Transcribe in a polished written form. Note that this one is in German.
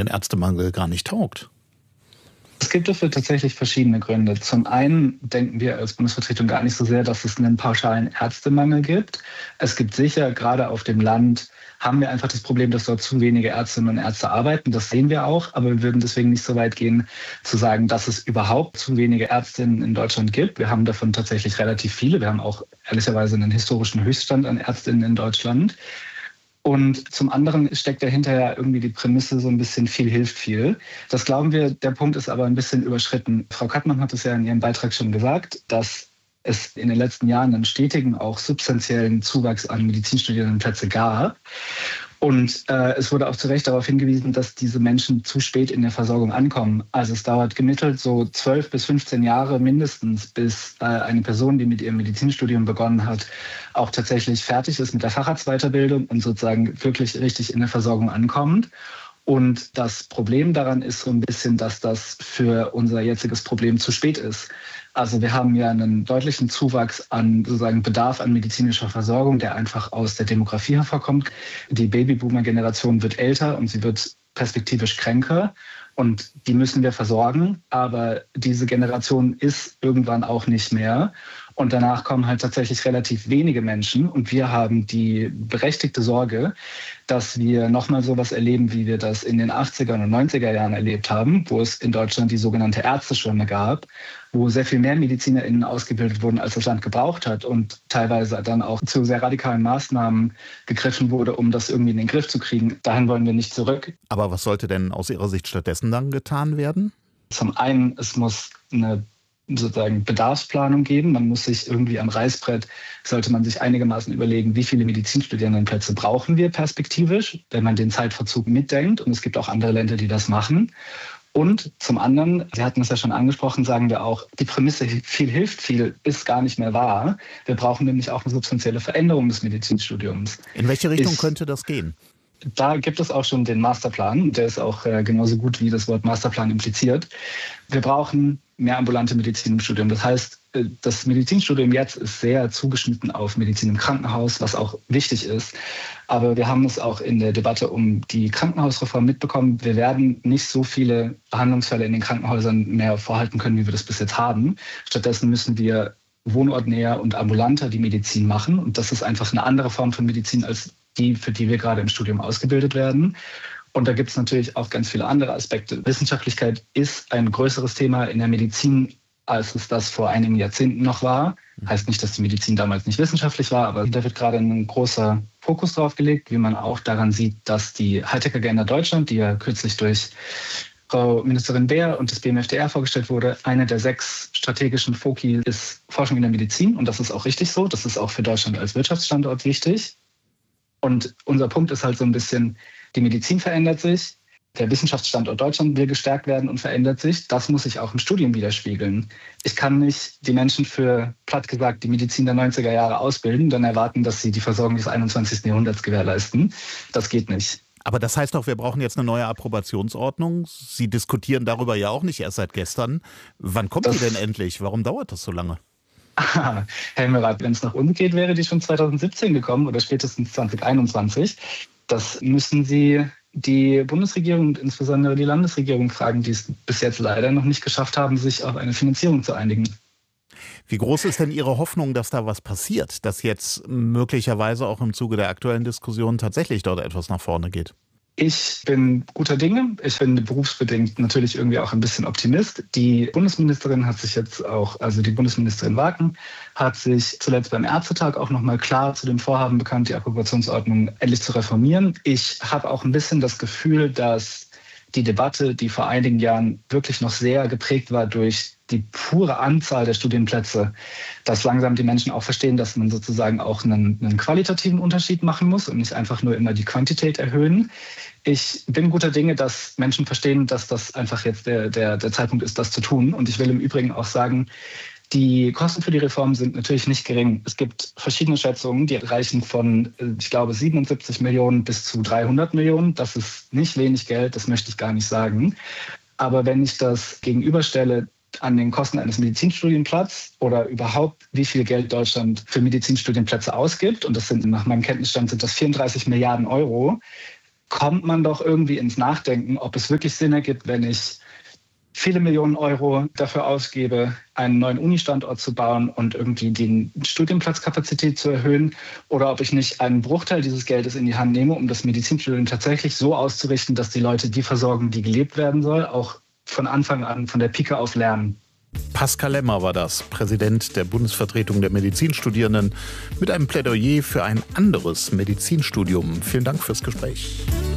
Ärztemangel gar nicht taugt? Es gibt dafür tatsächlich verschiedene Gründe. Zum einen denken wir als Bundesvertretung gar nicht so sehr, dass es einen pauschalen Ärztemangel gibt. Es gibt sicher, gerade auf dem Land, haben wir einfach das Problem, dass dort zu wenige Ärztinnen und Ärzte arbeiten. Das sehen wir auch, aber wir würden deswegen nicht so weit gehen, zu sagen, dass es überhaupt zu wenige Ärztinnen in Deutschland gibt. Wir haben davon tatsächlich relativ viele. Wir haben auch ehrlicherweise einen historischen Höchststand an Ärztinnen in Deutschland. Und zum anderen steckt dahinter ja irgendwie die Prämisse so ein bisschen viel hilft viel. Das glauben wir, der Punkt ist aber ein bisschen überschritten. Frau Kattmann hat es ja in ihrem Beitrag schon gesagt, dass es in den letzten Jahren einen stetigen, auch substanziellen Zuwachs an Medizinstudienplätze gab. Und es wurde auch zu Recht darauf hingewiesen, dass diese Menschen zu spät in der Versorgung ankommen. Also es dauert gemittelt so 12 bis 15 Jahre mindestens, bis eine Person, die mit ihrem Medizinstudium begonnen hat, auch tatsächlich fertig ist mit der Facharztweiterbildung und sozusagen wirklich richtig in der Versorgung ankommt. Und das Problem daran ist so ein bisschen, dass das für unser jetziges Problem zu spät ist. Also wir haben ja einen deutlichen Zuwachs an sozusagen Bedarf an medizinischer Versorgung, der einfach aus der Demografie hervorkommt. Die Babyboomer-Generation wird älter und sie wird perspektivisch kränker. Und die müssen wir versorgen. Aber diese Generation ist irgendwann auch nicht mehr. Und danach kommen halt tatsächlich relativ wenige Menschen. Und wir haben die berechtigte Sorge, dass wir nochmal sowas erleben, wie wir das in den 80er und 90er Jahren erlebt haben, wo es in Deutschland die sogenannte Ärzteschwemme gab, wo sehr viel mehr MedizinerInnen ausgebildet wurden, als das Land gebraucht hat und teilweise dann auch zu sehr radikalen Maßnahmen gegriffen wurde, um das irgendwie in den Griff zu kriegen. Dahin wollen wir nicht zurück. Aber was sollte denn aus Ihrer Sicht stattdessen dann getan werden? Zum einen, es muss eine sozusagen Bedarfsplanung geben. Man muss sich irgendwie am Reißbrett, sollte man sich einigermaßen überlegen, wie viele Medizinstudierendenplätze brauchen wir perspektivisch, wenn man den Zeitverzug mitdenkt. Und es gibt auch andere Länder, die das machen. Und zum anderen, Sie hatten es ja schon angesprochen, sagen wir auch, die Prämisse viel hilft viel ist gar nicht mehr wahr. Wir brauchen nämlich auch eine substanzielle Veränderung des Medizinstudiums. In welche Richtung könnte das gehen? Da gibt es auch schon den Masterplan. Der ist auch genauso gut, wie das Wort Masterplan impliziert. Wir brauchen mehr ambulante Medizin im Studium. Das heißt, das Medizinstudium jetzt ist sehr zugeschnitten auf Medizin im Krankenhaus, was auch wichtig ist. Aber wir haben es auch in der Debatte um die Krankenhausreform mitbekommen. Wir werden nicht so viele Behandlungsfälle in den Krankenhäusern mehr vorhalten können, wie wir das bis jetzt haben. Stattdessen müssen wir wohnortnäher und ambulanter die Medizin machen. Und das ist einfach eine andere Form von Medizin als die, für die wir gerade im Studium ausgebildet werden. Und da gibt es natürlich auch ganz viele andere Aspekte. Wissenschaftlichkeit ist ein größeres Thema in der Medizin, als es das vor einigen Jahrzehnten noch war. Heißt nicht, dass die Medizin damals nicht wissenschaftlich war, aber da wird gerade ein großer Fokus drauf gelegt, wie man auch daran sieht, dass die Hightech-Agenda Deutschland, die ja kürzlich durch Frau Ministerin Beer und das BMFDR vorgestellt wurde, eine der 6 strategischen Foki ist Forschung in der Medizin. Und das ist auch richtig so. Das ist auch für Deutschland als Wirtschaftsstandort wichtig. Und unser Punkt ist halt so ein bisschen, die Medizin verändert sich, der Wissenschaftsstandort Deutschland will gestärkt werden und verändert sich. Das muss sich auch im Studium widerspiegeln. Ich kann nicht die Menschen für, platt gesagt, die Medizin der 90er Jahre ausbilden, dann erwarten, dass sie die Versorgung des 21. Jahrhunderts gewährleisten. Das geht nicht. Aber das heißt doch, wir brauchen jetzt eine neue Approbationsordnung. Sie diskutieren darüber ja auch nicht erst seit gestern. Wann kommt die denn endlich? Warum dauert das so lange? Herr Himmelrath, wenn es nach uns geht, wäre die schon 2017 gekommen oder spätestens 2021. Das müssen Sie die Bundesregierung und insbesondere die Landesregierung fragen, die es bis jetzt leider noch nicht geschafft haben, sich auf eine Finanzierung zu einigen. Wie groß ist denn Ihre Hoffnung, dass da was passiert, dass jetzt möglicherweise auch im Zuge der aktuellen Diskussion tatsächlich dort etwas nach vorne geht? Ich bin guter Dinge. Ich bin berufsbedingt natürlich irgendwie auch ein bisschen Optimist. Die Bundesministerin hat sich jetzt auch, also die Bundesministerin Wagen, hat sich zuletzt beim Ärztetag auch nochmal klar zu dem Vorhaben bekannt, die Approbationsordnung endlich zu reformieren. Ich habe auch ein bisschen das Gefühl, dass die Debatte, die vor einigen Jahren wirklich noch sehr geprägt war durch die pure Anzahl der Studienplätze, dass langsam die Menschen auch verstehen, dass man sozusagen auch einen qualitativen Unterschied machen muss und nicht einfach nur immer die Quantität erhöhen. Ich bin guter Dinge, dass Menschen verstehen, dass das einfach jetzt der Zeitpunkt ist, das zu tun. Und ich will im Übrigen auch sagen, die Kosten für die Reform sind natürlich nicht gering. Es gibt verschiedene Schätzungen, die reichen von, ich glaube, 77 Millionen bis zu 300 Millionen. Das ist nicht wenig Geld, das möchte ich gar nicht sagen. Aber wenn ich das gegenüberstelle an den Kosten eines Medizinstudienplatzes oder überhaupt, wie viel Geld Deutschland für Medizinstudienplätze ausgibt, und das sind nach meinem Kenntnisstand sind das 34 Milliarden Euro, kommt man doch irgendwie ins Nachdenken, ob es wirklich Sinn ergibt, wenn ich viele Millionen Euro dafür ausgebe, einen neuen Uni-Standort zu bauen und irgendwie die Studienplatzkapazität zu erhöhen, oder ob ich nicht einen Bruchteil dieses Geldes in die Hand nehme, um das Medizinstudium tatsächlich so auszurichten, dass die Leute die versorgen, die gelebt werden soll, auch von Anfang an, von der Pike auf lernen. Pascal Lemmer war das, Präsident der Bundesvertretung der Medizinstudierenden, mit einem Plädoyer für ein anderes Medizinstudium. Vielen Dank fürs Gespräch.